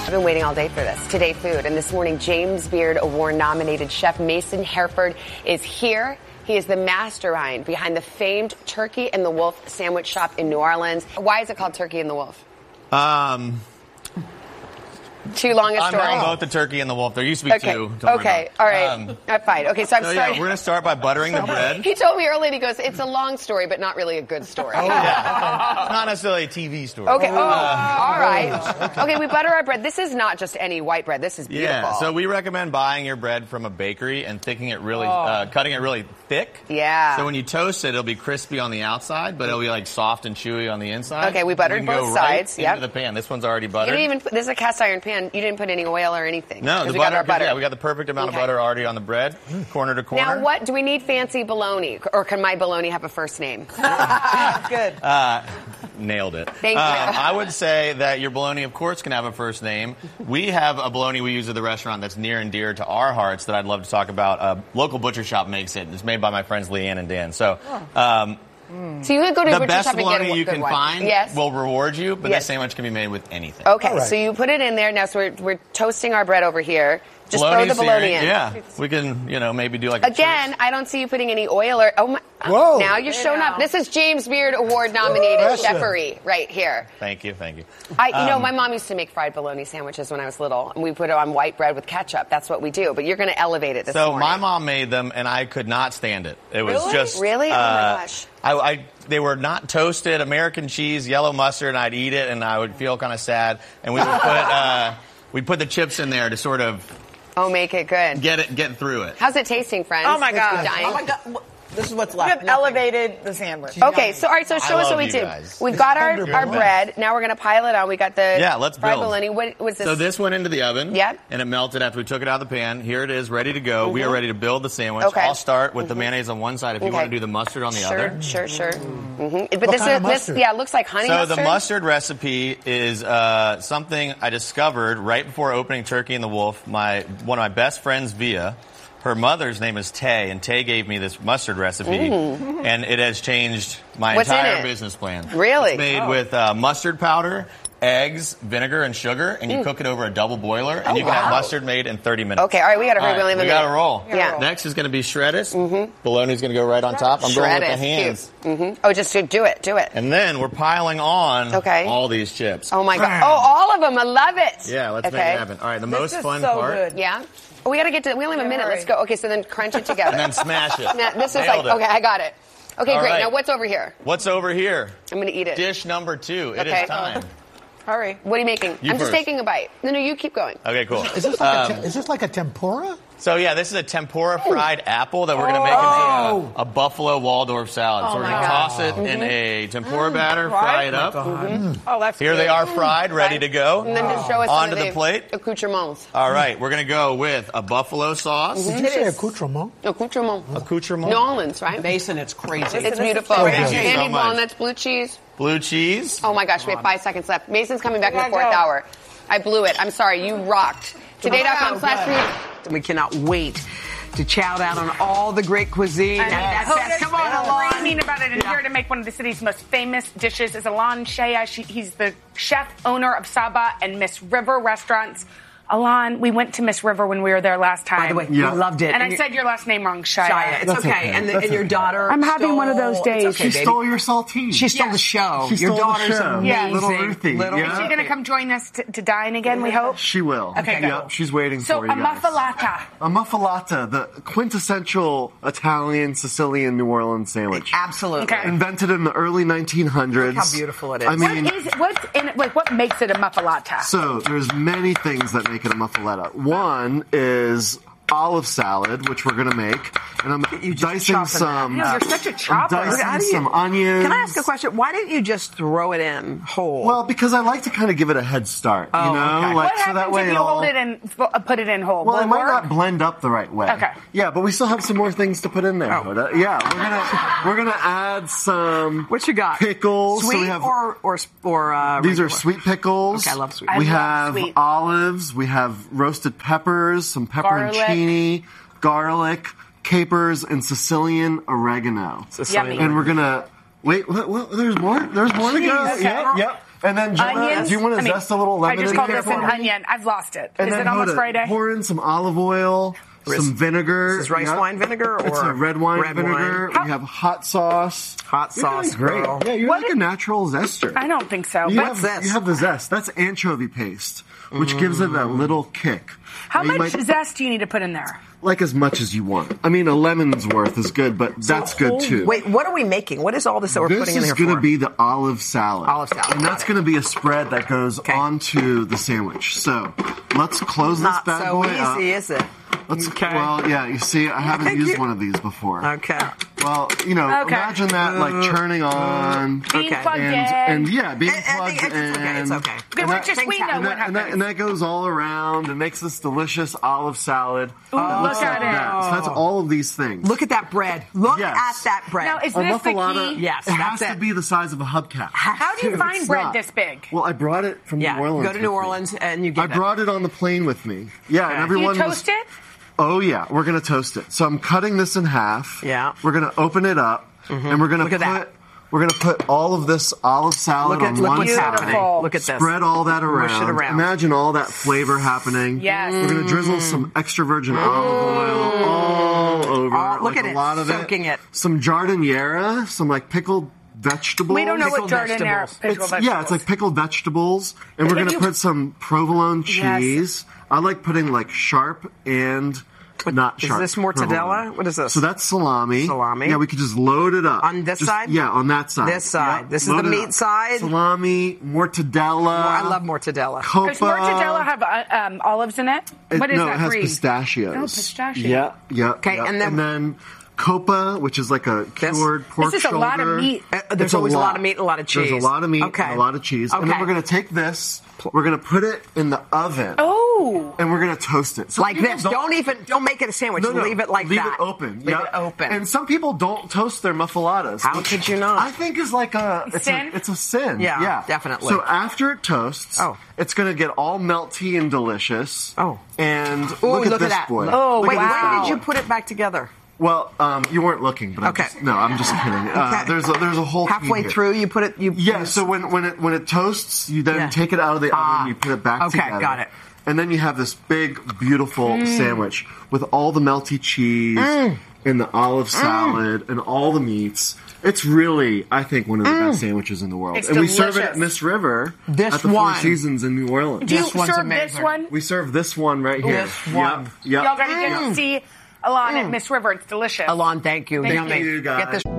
I've been waiting all day for this. Today Food. And this morning, James Beard Award-nominated chef Mason Herford is here. He is the mastermind behind the famed Turkey and the Wolf sandwich shop in New Orleans. Why is it called Turkey and the Wolf? Too long a story. I'm both the Turkey and the Wolf. There used to be two. Okay, all right. Fine. Okay, so I'm starting. Yeah, we're going to start by buttering the bread. He told me earlier, he goes, it's a long story, but not really a good story. Oh, yeah. Not necessarily a TV story. Okay, all right. Okay, we butter our bread. This is not just any white bread. This is beautiful. Yeah, so we recommend buying your bread from a bakery and thickening it really, cutting it really thick. Yeah. So when you toast it, it'll be crispy on the outside, but it'll be like soft and chewy on the inside. Okay, we buttered both sides. Right into the pan. This one's already buttered. You didn't even this is a cast iron pan. You didn't put any oil or anything. No, the butter. Yeah, we got the perfect amount of butter already on the bread, corner to corner. Now, what do we need? Fancy bologna, or can my bologna have a first name? Good. Nailed it. Thank you. I would say that your bologna, of course, can have a first name. We have a bologna we use at the restaurant that's near and dear to our hearts that I'd love to talk about. A local butcher shop makes it. It's made by my friends Leanne and Dan. So. So you could go to the butcher best shop and get a bologna you good can one. find will reward you, but this sandwich can be made with anything. Okay, right. So you put it in there. Now, so we're toasting our bread over here. Just Bologna's throw the bologna in. Yeah, we can, maybe do like Again, I don't see you putting any oil or... Oh my, whoa. Now you're showing up. This is James Beard Award-nominated chefery right here. Thank you. My mom used to make fried bologna sandwiches when I was little, and we put it on white bread with ketchup. That's what we do. But you're going to elevate it this morning. My mom made them, and I could not stand it. It was just... Really? Oh, my gosh. They were not toasted, American cheese, yellow mustard, and I'd eat it, and I would feel kind of sad. And we would we'd put the chips in there to sort of... make it good. Get through it. How's it tasting, friends? Oh, my God. Oh, my God. This is what's left. You have elevated the sandwich. Okay, so all right, so show us what we did. We've got our bread. Now we're going to pile it on. We got the let's fried build. bologna. What was this? So this went into the oven. Yep. And it melted after we took it out of the pan. Here it is, ready to go. We are ready to build the sandwich. Okay. I'll start with the mayonnaise on one side if you want to do the mustard on the other. Sure. But What kind of mustard? It looks like honey mustard. So the mustard recipe is something I discovered right before opening Turkey and the Wolf. One of my best friends, Via, her mother's name is Tay, and Tay gave me this mustard recipe, and it has changed my entire business plan. Really? It's made with mustard powder, eggs, vinegar, and sugar, and you cook it over a double boiler, and you can have mustard made in 30 minutes. Okay, all right, we got to hurry. We got to roll. Yeah. Next is going to be shredded. Bologna's going to go right on top. I'm going with the hands. Oh, just do it. And then we're piling on all these chips. Oh, my God. Oh, all of them. I love it. Yeah, let's make it happen. All right, the most fun part. Good. Yeah? Oh, we only have a minute. Let's go. Okay, so then crunch it together. And then smash it. Now, this is okay, I got it. Okay, all great. Right. Now, what's over here? What's over here? I'm going to eat it. Dish number 2. It is time. Hurry. What are you making? I'm just taking a bite. No, you keep going. Okay, cool. Is this like a tempura? So, this is a tempura fried apple that we're going to make into a buffalo Waldorf salad. So we're going to toss it in a tempura batter, fry it up. Oh, that's Here good. they are fried, ready to go. And then just show us onto the plate. Accoutrements. All right, we're going to go with a buffalo sauce. Did you say accoutrement? Accoutrement. New Orleans, right? Mason, it's crazy. It's beautiful. Thank you so Candy much. walnuts, blue cheese. Blue cheese. Oh, my gosh, we have 5 seconds left. Mason's coming back in the 4th hour. I blew it. I'm sorry. You rocked. Today.com/food. We cannot wait to chow down on all the great cuisine. Come on, Alon. Screaming about it, and here to make one of the city's most famous dishes is Alon Shea. He's the chef, owner of Saba and Miss River restaurants. Alon, we went to Miss River when we were there last time. By the way, we loved it. And I said your last name wrong, Shia. Shia. It's okay. And your daughter I'm having one of those days. Okay, she stole your saltine. She stole the show. Your daughter's amazing. Yeah. Little Ruthie. Is she going to come join us to dine again, we hope? She will. Okay, yeah, she's waiting for you guys. So, a muffalata. A muffalata, the quintessential Italian, Sicilian, New Orleans sandwich. Absolutely. Okay. Invented in the early 1900s. Look how beautiful it is. I mean, what makes it a muffalata? So, there's many things that make it a muffaletta. One is olive salad, which we're going to make. And I'm dicing some... You're such a chopper. I'm dicing some onions. Can I ask a question? Why didn't you just throw it in whole? Well, because I like to kind of give it a head start, you know? Okay. What so that happens way if you hold it and put it in whole? Well, Will it might work? not blend up the right way. Okay. Yeah, but we still have some more things to put in there, Hoda. Yeah, we're gonna add some... What you got? Pickles. Sweet so we have, or these are sweet pickles. Okay, I love sweet. We I love have sweet. olives. We have roasted peppers, some pepperoncini, garlic, capers, and Sicilian oregano. Yummy. And we're gonna... Wait, what, there's more? There's more to go? Okay. Yep. And then, Jenna, onions. do you want to zest a little lemon I just in called there this for an me? onion. I've lost it. And Is then it almost Friday? Pour in some olive oil, some vinegar. This is rice wine vinegar, or it's a red wine red vinegar. wine? We have hot sauce. Hot sauce, Great. girl. Yeah, you're like a natural zester. I don't think so. What's this? You have the zest. That's anchovy paste, which gives it that little kick. How Now, you much might- zest do you need to put in there? Like as much as you want. I mean, a lemon's worth is good, but that's good too. Wait, what are we making? What is all this that we're This putting in is here going for? to be the olive salad. Olive salad, And that's got it. going to be a spread that goes onto the sandwich. So let's close Not this bad so boy up. easy, is it? Well, yeah, you see, I haven't used one of these before. Okay. Well, imagine that like churning on. Being plugged in. And yeah, being I plugged think it's okay. It's in. okay. Okay, And we're that- just, we know what happens. And that goes all around and makes this delicious olive salad. that looks look at like it. that. So that's all of these things. Look at that bread. Look Yes. at that bread. Now, is A this the muffalata, key? Yes, it has that's to it. be the size of a hubcap. How do you find It's bread not. this big? Well, I brought it from Yeah, New Orleans. go to New with me. Orleans and you I get it. brought it on the plane with me. Yeah, and Do you everyone toast was. it? Oh yeah, we're gonna toast it. So I'm cutting this in half. Yeah. We're gonna open it up, and we're gonna Look at put that. we're gonna put all of this olive salad on one what's side. happening. Look at this. Spread all that around. Mush it around. Imagine all that flavor happening. Yes. We're gonna drizzle some extra virgin olive oil all over. Oh, look like at a it, lot of soaking it. Some jardiniera, some like pickled vegetables. We don't know what Pickled jardiniera vegetables. It's like pickled vegetables, and we're Can gonna you- put some provolone Yes. cheese. I like putting like sharp and not Is sharp. this mortadella? provolone. What is this? So that's salami. Salami. Yeah, we could just load it up. On this side? Yeah, on that side. This side. Yep, This is the load it meat up. side? Salami, mortadella. I love mortadella. Copa. Does mortadella have olives in it? What is no, that it has green? pistachios. Oh, pistachio. Yeah. Okay, yeah. and then- copa, which is like a cured pork This is a lot of shoulder. meat. There's It's always a lot of meat and a lot of cheese. There's a lot of meat Okay. and a lot of cheese. And then Okay. we're going to take this, we're going to put it in the oven. Oh. And we're going to toast it. Some Like people this. Don't make it a sandwich. No, Leave it like leave that. it open. Leave Yep. it open. And some people don't toast their muffaladas. How which could you not? I think is like it's Sin? a sin. Yeah, definitely. So after it toasts, it's going to get all melty and delicious. Oh. And Ooh, look at look this at that. boy. Oh, Look Wait, at this when boy. did you put it back together? Well, you weren't looking, but Okay. I'm just kidding. Okay. There's a whole Halfway team here. through, you put it. Yeah. So when it toasts, you then Yeah. take it out of the oven, you put it back Okay, together. got it. And then you have this big, beautiful sandwich with all the melty cheese and the olive salad and all the meats. It's really, I think, one of the best sandwiches in the world. It's and we serve it delicious. at Miss River This at the Four one. Seasons in New Orleans. Do you This one's serve this amazing. one? We serve this one right here. This one. Yep. Y'all gotta get to see Alon at Miss River. It's delicious. Alon, thank you. Thank Yummy. you, guys. Get this.